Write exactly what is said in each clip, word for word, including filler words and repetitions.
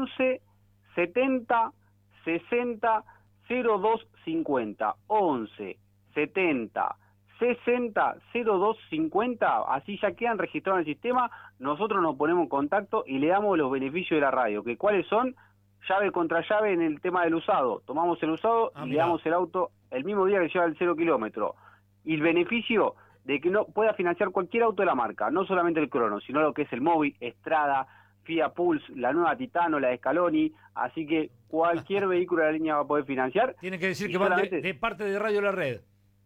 once setenta sesenta cero dos cincuenta. once setenta sesenta cero dos cincuenta, así ya quedan registrados en el sistema. Nosotros nos ponemos en contacto y le damos los beneficios de la radio, que cuáles son: llave contra llave en el tema del usado. Tomamos el usado ah, y mirá. le damos el auto el mismo día que lleva el cero kilómetro. Y el beneficio de que no pueda financiar cualquier auto de la marca, no solamente el Crono, sino lo que es el Móvil, Strada, Fiat Pulse, la nueva Titano, la de Scaloni. Así que cualquier vehículo de la línea va a poder financiar. Tiene que decir que van solamente... de, de parte de Radio La Red.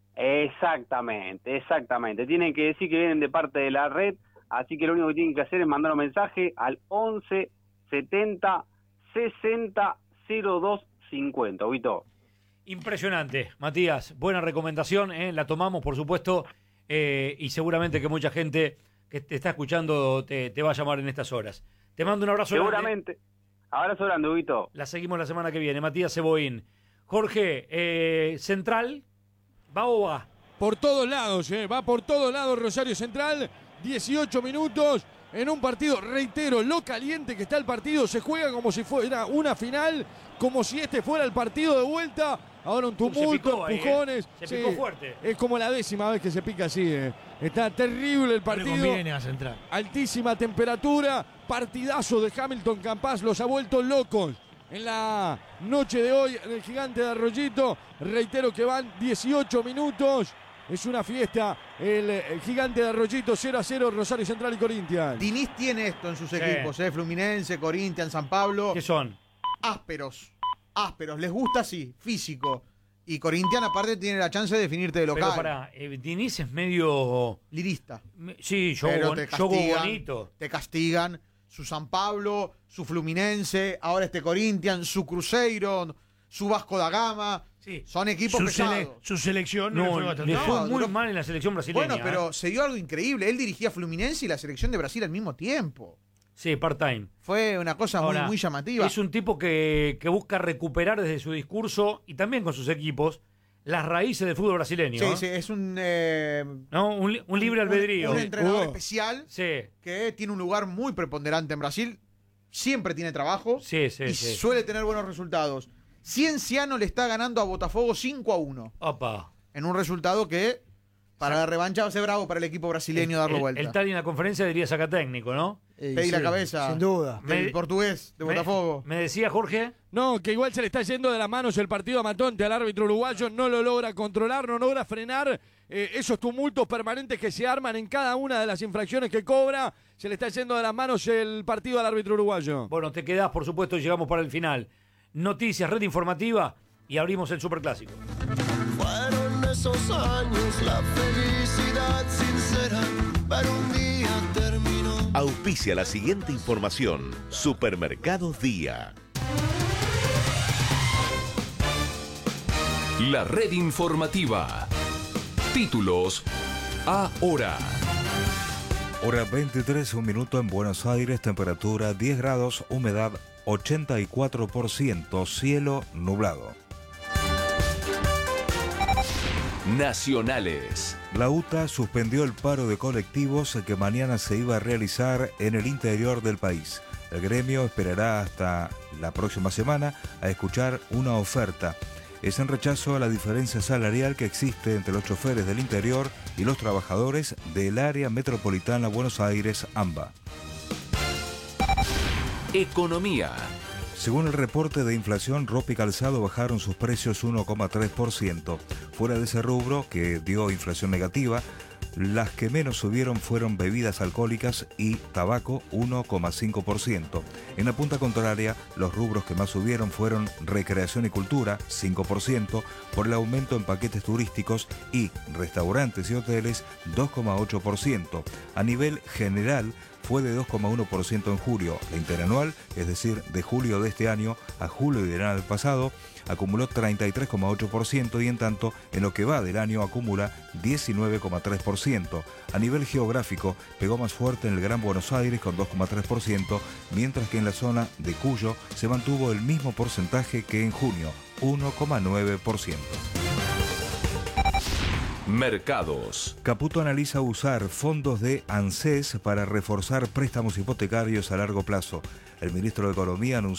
Exactamente, exactamente. Tienen que decir que vienen de parte de la red, así que lo único que tienen que hacer es mandar un mensaje al once setenta sesenta cero dos cincuenta. ¿Ubito? Impresionante, Matías. Buena recomendación, ¿eh? La tomamos, por supuesto, eh, y seguramente que mucha gente que te está escuchando te, te va a llamar en estas horas. Te mando un abrazo grande. Seguramente. Abrazo grande, Ubito. La seguimos la semana que viene. Matías Seboín. Jorge, eh, Central... ¿Va o va? Por todos lados, eh. va por todos lados Rosario Central. dieciocho minutos en un partido, reitero, lo caliente que está el partido. Se juega como si fuera una final, como si este fuera el partido de vuelta. Ahora un tumulto, se empujones. Ahí, eh. Se picó sí, fuerte. Es como la décima vez que se pica así. Eh. Está terrible el partido. No le conviene a Central. Altísima temperatura. Partidazo de Hamilton Campas. Los ha vuelto locos en la noche de hoy en el Gigante de Arroyito. Reitero que van dieciocho minutos. Es una fiesta el, el Gigante de Arroyito. Cero a cero Rosario Central y Corinthians. Diniz tiene esto en sus sí. equipos, ¿eh? Fluminense, Corinthians, San Pablo. ¿Qué son? Ásperos, ásperos. Les gusta así, físico. Y Corinthians aparte tiene la chance de definirte de local. Pero pará, eh, Diniz es medio... lirista. Me, sí, yo bonito. Te castigan. Su San Pablo, su Fluminense, ahora este Corinthians, su Cruzeiro, su Vasco da Gama. Sí. Son equipos su pesados. Sele, su selección no, no le fue no, muy duró... mal en la selección brasileña. Bueno, pero ¿eh? se dio algo increíble. Él dirigía Fluminense y la selección de Brasil al mismo tiempo. Sí, part-time. Fue una cosa ahora, muy, muy llamativa. Es un tipo que, que busca recuperar desde su discurso y también con sus equipos las raíces del fútbol brasileño. Sí, ¿eh? sí, es un... Eh, no, un, un libre albedrío. Un, un entrenador uh. especial sí. que tiene un lugar muy preponderante en Brasil. Siempre tiene trabajo sí, sí, y sí. suele tener buenos resultados. Cienciano le está ganando a Botafogo cinco a uno. Opa. En un resultado que para la revancha va a ser bravo para el equipo brasileño el, darlo el, vuelta. El tal en la conferencia diría saca técnico, ¿no? Pedí sí, la cabeza. Sin duda. Del me, portugués de me, Botafogo. ¿Me decía Jorge? No, que igual se le está yendo de las manos el partido a Matonte al árbitro uruguayo. No lo logra controlar, no logra frenar eh, esos tumultos permanentes que se arman en cada una de las infracciones que cobra. Se le está yendo de las manos el partido al árbitro uruguayo. Bueno, te quedás, por supuesto, y llegamos para el final. Noticias, red informativa y abrimos el Superclásico. Fueron esos años la felicidad sincera, pero un día terminó. Auspicia la siguiente información. Supermercados Día. La red informativa. Títulos ahora. Hora veintitrés, un minuto en Buenos Aires, temperatura diez grados, humedad ochenta y cuatro por ciento, cielo nublado. Nacionales. La U T A suspendió el paro de colectivos que mañana se iba a realizar en el interior del país. El gremio esperará hasta la próxima semana a escuchar una oferta. Es en rechazo a la diferencia salarial que existe entre los choferes del interior y los trabajadores del área metropolitana Buenos Aires, AMBA. Economía. Según el reporte de inflación, ropa y calzado bajaron sus precios uno coma tres por ciento. Fuera de ese rubro, que dio inflación negativa, las que menos subieron fueron bebidas alcohólicas y tabaco, uno coma cinco por ciento. En la punta contraria, los rubros que más subieron fueron recreación y cultura, cinco por ciento, por el aumento en paquetes turísticos, y restaurantes y hoteles, dos coma ocho por ciento. A nivel general, fue de dos coma uno por ciento en julio. La interanual, es decir, de julio de este año a julio del año pasado, acumuló treinta y tres coma ocho por ciento y en tanto, en lo que va del año acumula diecinueve coma tres por ciento. A nivel geográfico, pegó más fuerte en el Gran Buenos Aires con dos coma tres por ciento, mientras que en la zona de Cuyo se mantuvo el mismo porcentaje que en junio, uno coma nueve por ciento. Mercados. Caputo analiza usar fondos de ANSES para reforzar préstamos hipotecarios a largo plazo. El ministro de Economía anunció